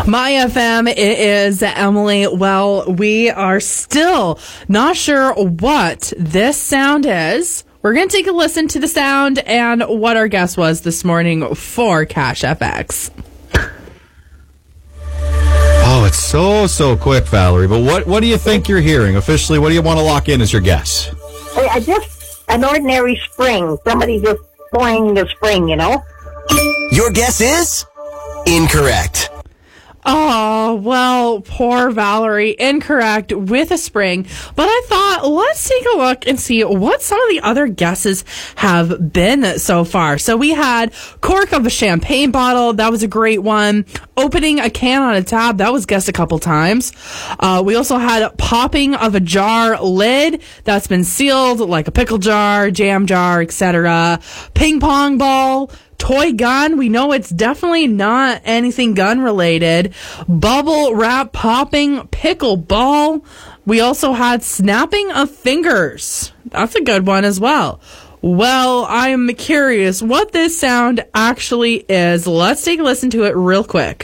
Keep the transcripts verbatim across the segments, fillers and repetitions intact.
My F M, it is Emily. Well, we are still not sure what this sound is. We're going to take a listen to the sound and what our guess was this morning for Cash F X. Oh, it's so, so quick, Valerie. But what, what do you think you're hearing? Officially, what do you want to lock in as your guess? I just, an ordinary spring. Somebody just pouring the spring, you know? Your guess is incorrect. Oh, well, poor Valerie. Incorrect with a spring. But I thought, let's take a look and see what some of the other guesses have been so far. So we had cork of a champagne bottle. That was a great one. Opening a can on a tab. That was guessed a couple times. Uh, we also had popping of a jar lid that's been sealed, like a pickle jar, jam jar, et cetera. Ping pong ball. Toy gun, we know it's definitely not anything gun related. Bubble wrap popping pickle ball. We also had snapping of fingers. That's a good one as well. Well, I'm curious what this sound actually is. Let's take a listen to it real quick.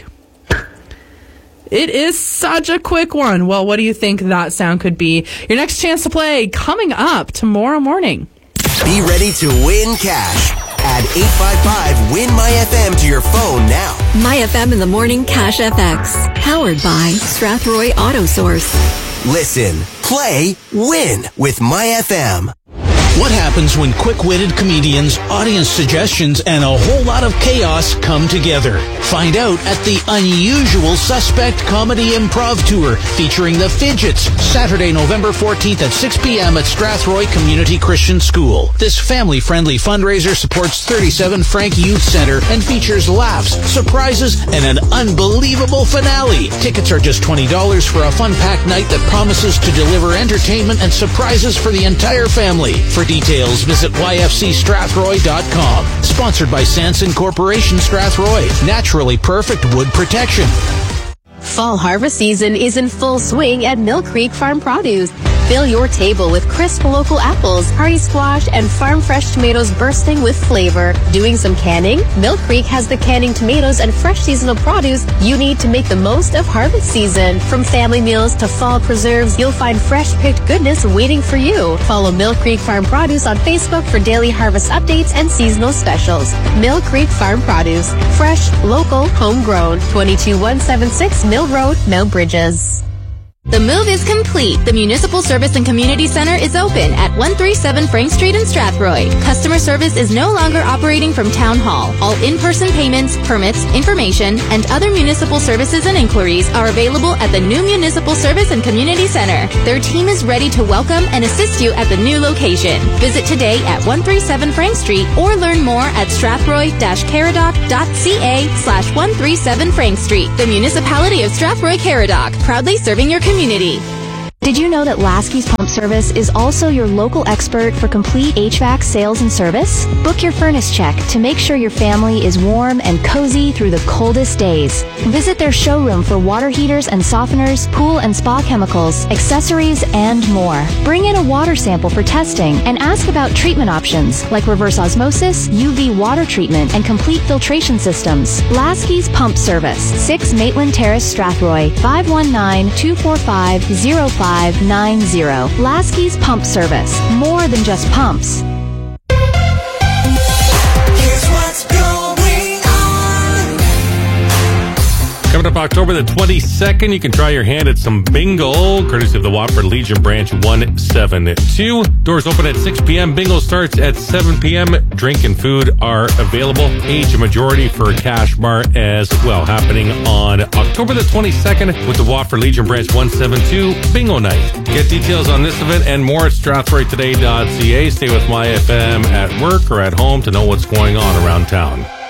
It is such a quick one. Well, what do you think that sound could be? Your next chance to play coming up tomorrow morning. Be ready to win cash. Add eight five five win my F M to your phone now. My F M in the morning, Cash F X. Powered by Strathroy Auto Source. Listen, play, win with My F M. What happens when quick-witted comedians, audience suggestions, and a whole lot of chaos come together? Find out at the Unusual Suspect Comedy Improv Tour featuring the Fidgets, Saturday, November fourteenth at six p.m. at Strathroy Community Christian School. This family-friendly fundraiser supports thirty-seven Frank Youth Center and features laughs, surprises, and an unbelievable finale. Tickets are just twenty dollars for a fun-packed night that promises to deliver entertainment and surprises for the entire family. For details, visit y f c strathroy dot com. Sponsored by Sanson Corporation Strathroy. Naturally perfect wood protection. Fall harvest season is in full swing at Mill Creek Farm Produce. Fill your table with crisp local apples, hearty squash, and farm fresh tomatoes bursting with flavor. Doing some canning? Mill Creek has the canning tomatoes and fresh seasonal produce you need to make the most of harvest season. From family meals to fall preserves, you'll find fresh picked goodness waiting for you. Follow Mill Creek Farm Produce on Facebook for daily harvest updates and seasonal specials. Mill Creek Farm Produce. Fresh, local, homegrown. twenty-two one seventy-six Mill Road, Mount Bridges. The move is complete. The Municipal Service and Community Center is open at one thirty-seven Frank Street in Strathroy. Customer service is no longer operating from Town Hall. All in-person payments, permits, information, and other municipal services and inquiries are available at the new Municipal Service and Community Center. Their team is ready to welcome and assist you at the new location. Visit today at one thirty-seven Frank Street or learn more at strathroy-caradoc.ca slash 137 Frank Street. The Municipality of Strathroy-Caradoc, proudly serving your community. Did you know that Lasky's Pump Service is also your local expert for complete H V A C sales and service? Book your furnace check to make sure your family is warm and cozy through the coldest days. Visit their showroom for water heaters and softeners, pool and spa chemicals, accessories, and more. Bring in a water sample for testing and ask about treatment options like reverse osmosis, U V water treatment, and complete filtration systems. Lasky's Pump Service, six Maitland Terrace, Strathroy, five one nine, two four five, zero five nine zero. Lasky's Pump Service. More than just pumps. Here's what's going on. Coming up October the twenty-second, you can try your hand at some bingo, courtesy of the Watford Legion Branch one seventy-two. Doors open at six p.m. Bingo starts at seven p.m. Drink and food are available. Age and majority for a cash bar as well. Happening on October the twenty-second with the Watford Legion Branch one seventy-two Bingo Night. Get details on this event and more at strathroy today dot c a. Stay with My F M at work or at home to know what's going on around town.